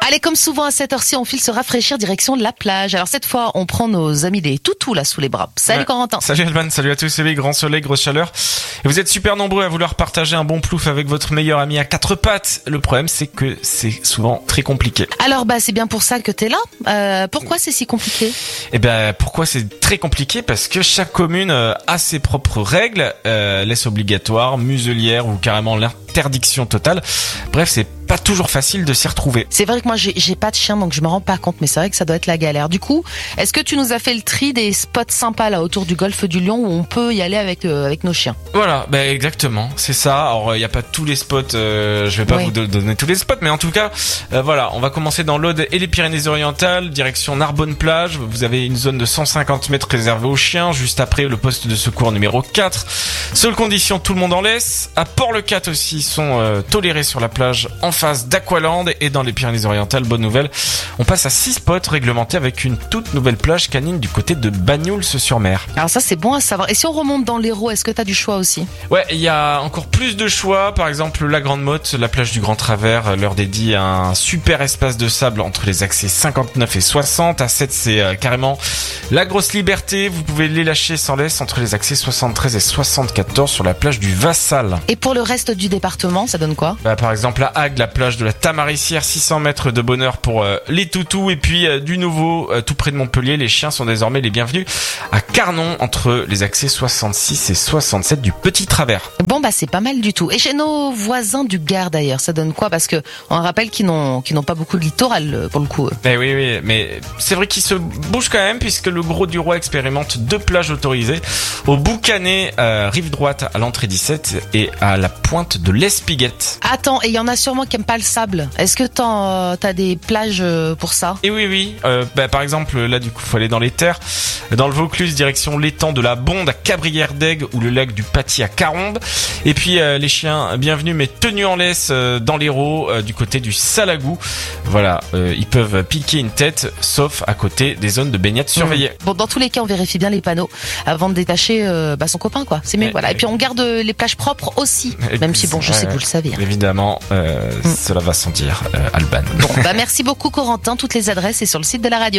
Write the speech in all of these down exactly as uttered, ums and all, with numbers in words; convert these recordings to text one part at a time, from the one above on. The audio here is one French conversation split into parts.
Allez, comme souvent à cette heure-ci, on file se rafraîchir direction de la plage. Alors cette fois, on prend nos amis des toutous là sous les bras. Salut ouais. Corentin. Salut Alban, salut à tous. C'est grand soleil, grosse chaleur. Et vous êtes super nombreux à vouloir partager un bon plouf avec votre meilleur ami à quatre pattes. Le problème, c'est que c'est souvent très compliqué. Alors bah c'est bien pour ça que t'es là. Euh, pourquoi c'est si compliqué ? Eh ben pourquoi c'est très compliqué ? Parce que chaque commune euh, a ses propres règles, euh, laisse obligatoire, muselière ou carrément l'interdiction totale. Bref, c'est pas toujours facile de s'y retrouver. C'est vrai que moi j'ai, j'ai pas de chien donc je me rends pas compte, mais c'est vrai que ça doit être la galère. Du coup, est-ce que tu nous as fait le tri des spots sympas là autour du golfe du Lion où on peut y aller avec euh, avec nos chiens ? Voilà, bah exactement, c'est ça. Alors il y a pas tous les spots, euh, je vais pas oui. vous donner tous les spots, mais en tout cas, euh, voilà, on va commencer dans l'Aude et les Pyrénées-Orientales, direction Narbonne-Plage. Vous avez une zone de cent cinquante mètres réservée aux chiens, juste après le poste de secours numéro quatre. Seule condition, tout le monde en laisse. À Port-le-Cat aussi, ils sont euh, tolérés sur la plage en face d'Aqualand, et dans les Pyrénées-Orientales, bonne nouvelle, on passe à six spots réglementés avec une toute nouvelle plage canine du côté de Bagnols-sur-Mer. Alors ça c'est bon à savoir. Et si on remonte dans l'Hérault, est-ce que t'as du choix aussi ? Ouais, il y a encore plus de choix. Par exemple, la Grande Motte, la plage du Grand Travers, leur dédie un super espace de sable entre les axes cinquante-neuf et soixante. À sept, c'est euh, carrément la grosse liberté. Vous pouvez les lâcher sans laisse entre les axes soixante-treize et soixante-quatorze sur la plage du Vassal. Et pour le reste du département, ça donne quoi ? Bah, par exemple, à Agde, la plage de la Tamarissière, six cents mètres de bonheur pour euh, les toutous. Et puis euh, du nouveau, euh, tout près de Montpellier, les chiens sont désormais les bienvenus à Carnon, entre les axes soixante-six et soixante-sept du Petit Travers. Bon bah c'est pas mal du tout. Et chez nos voisins du Gard d'ailleurs, ça donne quoi ? Parce que on rappelle qu'ils n'ont qu'ils n'ont pas beaucoup de littoral pour le coup. Eh oui oui, mais c'est vrai qu'ils se bougent quand même, puisque le Gros du Roi expérimente deux plages autorisées au Boucanet, euh, rive droite à l'entrée dix-sept, et à la pointe de l'Espiguette. Attends, et il y en a sûrement qui aiment pas le sable. Est-ce que t'en, t'as des plages pour ça ? Et oui, oui. Euh, bah, par exemple, là, du coup, faut aller dans les terres. Dans le Vaucluse, direction l'étang de la Bonde à Cabrières d'Aigues, ou le lac du Paty à Carombes. Et puis, euh, les chiens, bienvenus, mais tenus en laisse euh, dans l'Hérault, euh, du côté du Salagou. Voilà, euh, ils peuvent piquer une tête, sauf à côté des zones de baignade surveillées. Mmh. Bon, dans tous les cas, on vérifie bien les panneaux avant de détacher euh, bah, son copain, quoi. C'est mieux, et, voilà. Et puis, on garde les plages propres aussi. Même si, bon, je sais euh, que vous le savez. Hein. Évidemment, euh, mmh. cela va sans dire, euh, Alban. Bon, bah merci beaucoup Corentin. Toutes les adresses sont sur le site de la radio.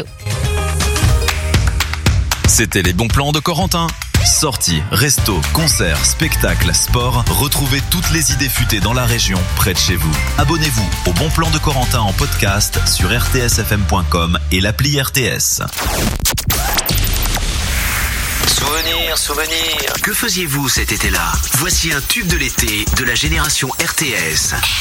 C'était les bons plans de Corentin. Sorties, restos, concerts, spectacles, sport. Retrouvez toutes les idées futées dans la région, près de chez vous. Abonnez-vous au Bon Plan de Corentin en podcast sur r t s f m point com et l'appli R T S. Souvenirs, souvenirs. Que faisiez-vous cet été-là ? Voici un tube de l'été de la génération R T S.